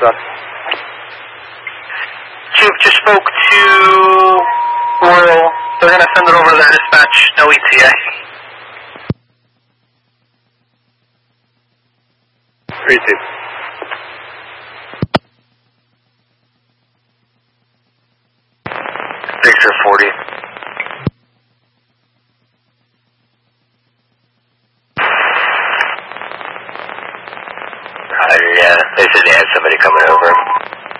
Chief just spoke to Royal. They're going to send it over to their dispatch. No ETA. 3-2. Picture 40. Yeah, they said they had somebody coming over.